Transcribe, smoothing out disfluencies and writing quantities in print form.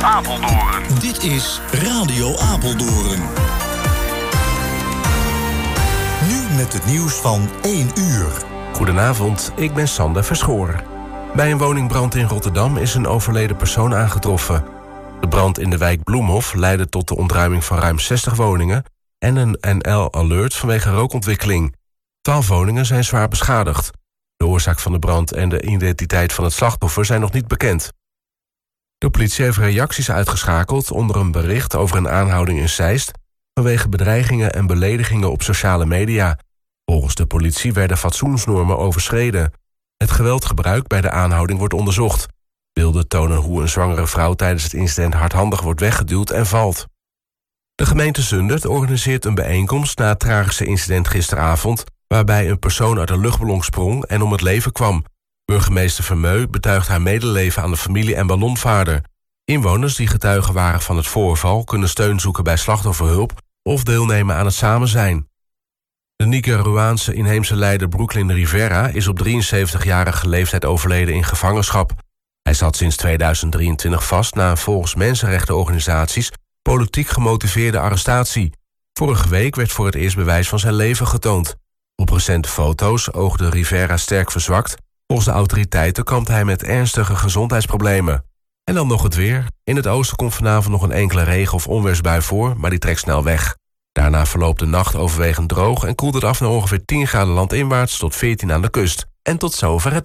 Apeldoorn. Dit is Radio Apeldoorn. Nu met het nieuws van 1 uur. Goedenavond, ik ben Sander Verschoor. Bij een woningbrand in Rotterdam is een overleden persoon aangetroffen. De brand in de wijk Bloemhof leidde tot de ontruiming van ruim 60 woningen... en een NL-alert vanwege rookontwikkeling. 12 woningen zijn zwaar beschadigd. De oorzaak van de brand en de identiteit van het slachtoffer zijn nog niet bekend. De politie heeft reacties uitgeschakeld onder een bericht over een aanhouding in Zeist... vanwege bedreigingen en beledigingen op sociale media. Volgens de politie werden fatsoensnormen overschreden. Het geweldgebruik bij de aanhouding wordt onderzocht. Beelden tonen hoe een zwangere vrouw tijdens het incident hardhandig wordt weggeduwd en valt. De gemeente Zundert organiseert een bijeenkomst na het tragische incident gisteravond... waarbij een persoon uit een luchtballon sprong en om het leven kwam. Burgemeester Vermeu betuigt haar medeleven aan de familie en ballonvaarder. Inwoners die getuigen waren van het voorval... kunnen steun zoeken bij slachtofferhulp of deelnemen aan het samen zijn. De Nicaraguaanse inheemse leider Brooklyn Rivera... is op 73-jarige leeftijd overleden in gevangenschap. Hij zat sinds 2023 vast na een volgens mensenrechtenorganisaties... politiek gemotiveerde arrestatie. Vorige week werd voor het eerst bewijs van zijn leven getoond. Op recente foto's oogde Rivera sterk verzwakt. Volgens de autoriteiten kampt hij met ernstige gezondheidsproblemen. En dan nog het weer. In het oosten komt vanavond nog een enkele regen- of onweersbui voor... maar die trekt snel weg. Daarna verloopt de nacht overwegend droog... en koelt het af naar ongeveer 10 graden landinwaarts tot 14 aan de kust. En tot zover het